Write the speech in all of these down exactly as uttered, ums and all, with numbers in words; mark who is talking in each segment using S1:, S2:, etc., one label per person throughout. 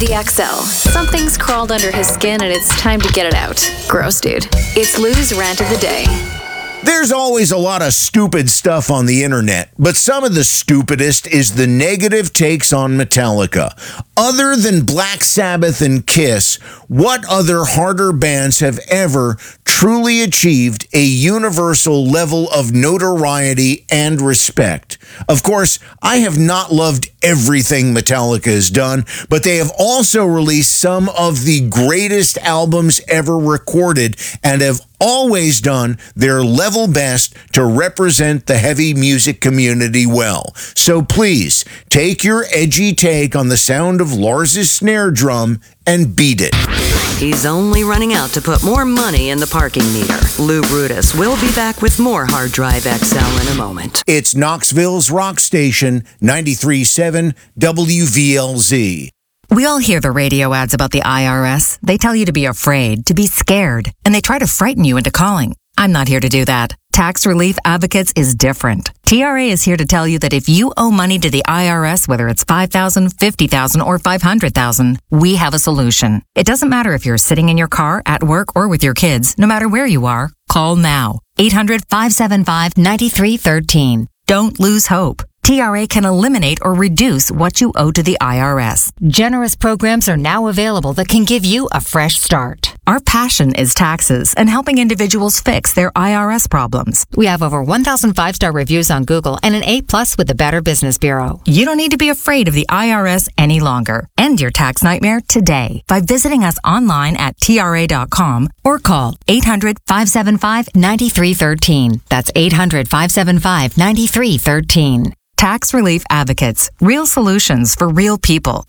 S1: The X L. Something's crawled under his skin and it's time to get it out. Gross, dude. It's Lou's Rant of the Day.
S2: There's always a lot of stupid stuff on the internet, but some of the stupidest is the negative takes on Metallica. Other than Black Sabbath and Kiss, what other harder bands have ever truly achieved a universal level of notoriety and respect? Of course, I have not loved everything Metallica has done, but they have also released some of the greatest albums ever recorded and have always done their level best to represent the heavy music community well. So please, take your edgy take on the sound of Lars's snare drum and beat it.
S3: He's only running out to put more money in the parking meter. Lou Brutus will be back with more Hard Drive X L in a moment.
S2: It's Knoxville's rock station, ninety-three point seven W V L Z.
S4: We all hear the radio ads about the I R S. They tell you to be afraid, to be scared, and they try to frighten you into calling. I'm not here to do that. Tax Relief Advocates is different. T R A is here to tell you that if you owe money to the I R S, whether it's five thousand dollars, fifty thousand dollars, or five hundred thousand dollars, we have a solution. It doesn't matter if you're sitting in your car, at work, or with your kids. No matter where you are, call now. eight hundred, five seven five, nine three one three. Don't lose hope. T R A can eliminate or reduce what you owe to the I R S. Generous programs are now available that can give you a fresh start. Our passion is taxes and helping individuals fix their I R S problems. We have over one thousand five-star reviews on Google and an A plus with the Better Business Bureau. You don't need to be afraid of the I R S any longer. End your tax nightmare today by visiting us online at T R A dot com or call eight hundred, five seven five, nine three one three. That's eight hundred, five seven five, nine three one three. Tax Relief Advocates. Real solutions for real people.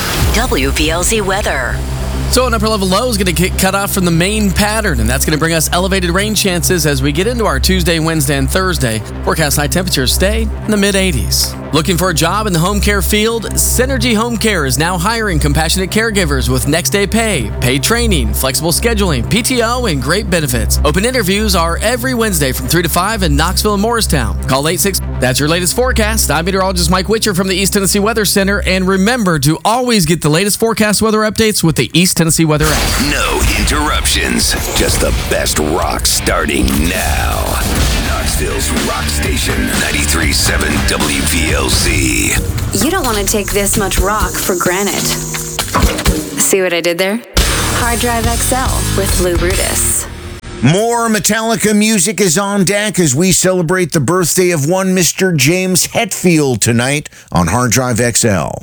S3: W V L Z weather.
S5: So an upper level low is going to get cut off from the main pattern, and that's going to bring us elevated rain chances as we get into our Tuesday, Wednesday, and Thursday. Forecast high temperatures stay in the mid eighties. Looking for a job in the home care field? Synergy Home Care is now hiring compassionate caregivers with next day pay, paid training, flexible scheduling, P T O, and great benefits. Open interviews are every Wednesday from three to five in Knoxville and Morristown. Call eight six. That's your latest forecast. I'm meteorologist Mike Witcher from the East Tennessee Weather Center, and remember to always get the latest forecast weather updates with the East Tennessee Weather app.
S6: No interruptions, just the best rock starting now. Knoxville's rock station, ninety-three point seven W V L Z.
S1: You don't want to take this much rock for granted. See what I did there? Hard Drive X L with Lou Brutus.
S2: More Metallica music is on deck as we celebrate the birthday of one Mister James Hetfield tonight on Hard Drive X L.